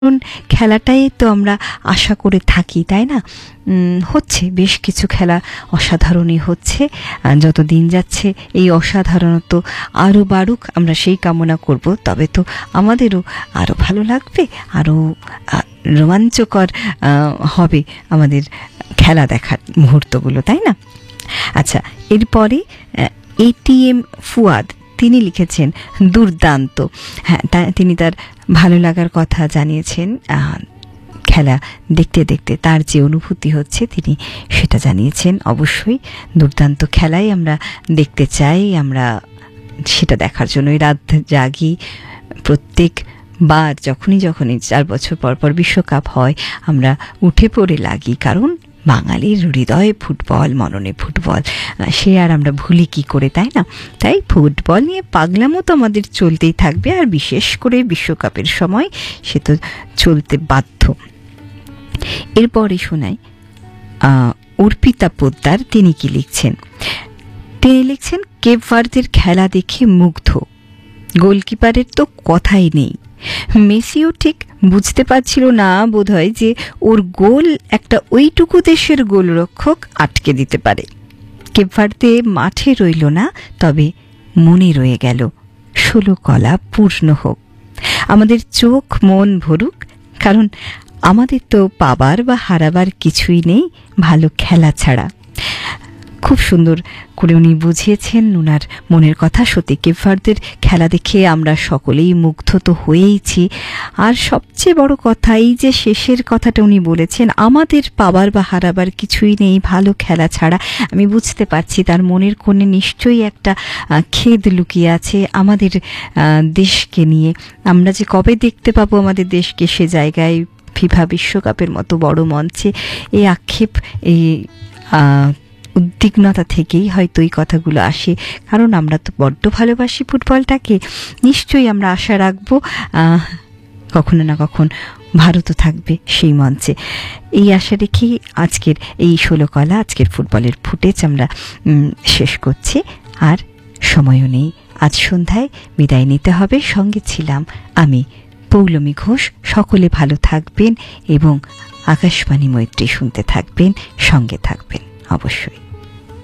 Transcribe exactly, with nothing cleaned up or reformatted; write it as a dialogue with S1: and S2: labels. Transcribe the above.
S1: খেলাটাই তো আমরা আশা করে থাকি, তাই না? হচ্ছে বেশ কিছু খেলা অসাধারণই হচ্ছে, যত দিন যাচ্ছে এই অসাধারণত্ব আরও বাড়ুক, আমরা সেই কামনা করব। তবে তো আমাদেরও আরও ভালো লাগবে, আরও রোমাঞ্চকর হবে আমাদের খেলা দেখার মুহূর্তগুলো, তাই না? আচ্ছা, এরপরে এটিএম ফুয়াদ তিনি লিখেছেন দুর্দান্ত। হ্যাঁ, তিনি তার ভালো লাগার কথা জানিয়েছেন, খেলা দেখতে দেখতে তার যে অনুভূতি হচ্ছে তিনি সেটা জানিয়েছেন। অবশ্যই দুর্দান্ত খেলাই আমরা দেখতে চাই, আমরা সেটা দেখার জন্যই রাত জাগি। প্রত্যেকবার যখনই যখনই চার বছর পর পর বিশ্বকাপ হয় আমরা উঠে পড়ে লাগি, কারণ বাঙালির হৃদয়ে ফুটবল, মননে ফুটবল, সে আর আমরা ভুলি কি করে, তাই না? তাই ফুটবল নিয়ে পাগলামো তো আমাদের চলতেই থাকবে, আর বিশেষ করে বিশ্বকাপের সময় সে তো চলতে বাধ্য। এরপরে শোনাই অর্পিতা পোদ্দার, তিনি কি লিখছেন? তিনি লিখছেন, কেপ ভার্দের খেলা দেখে মুগ্ধ, গোলকিপারের তো কথাই নেই। মেসিও ঠিক বুঝতে পারছিল না বোধহয় যে ওর গোল একটা ওইটুকু দেশের গোলরক্ষক আটকে দিতে পারে। কেপ ভার্দে মাঠে রইল না, তবে মনে রয়ে গেল। ষোলো কলা পূর্ণ হোক, আমাদের চোখ মন ভরুক, কারণ আমাদের তো পাবার বা হারাবার কিছুই নেই ভালো খেলা ছাড়া। খুব সুন্দর করে উনি বুঝিয়েছেন ওনার মনের কথা। সত্যি কেপ ভার্দের খেলা দেখে আমরা সকলেই মুগ্ধ তো হয়েইছি, আর সবচেয়ে বড় কথা এই যে শেষের কথাটা উনি বলেছেন, আমাদের পাবার বা হারাবার কিছুই নেই ভালো খেলা ছাড়া। আমি বুঝতে পারছি তার মনের কোণে নিশ্চয়ই একটা খেদ লুকিয়ে আছে আমাদের দেশকে নিয়ে। আমরা যে কবে দেখতে পাবো আমাদের দেশকে সে জায়গায়, ফিফা বিশ্বকাপের মতো বড় মঞ্চে, এই আক্ষেপ, এই উদ্বিগ্নতা থেকেই হয়তো এই কথাগুলো আসে, কারণ আমরা তো বড্ড ভালোবাসি ফুটবলটাকে। নিশ্চয়ই আমরা আশা রাখবো কখনো না কখন ভারতও থাকবে সেই মঞ্চে। এই আশা রেখেই আজকের এই ষোলো কলা, আজকের ফুটবলের ফুটেজ আমরা শেষ করছি, আর সময়ও নেই। আজ সন্ধ্যায় বিদায় নিতে হবে। সঙ্গে ছিলাম আমি, পৌলমী ঘোষ। সকলে ভালো থাকবেন এবং আকাশবাণী মৈত্রী শুনতে থাকবেন, সঙ্গে থাকবেন অবশ্যই।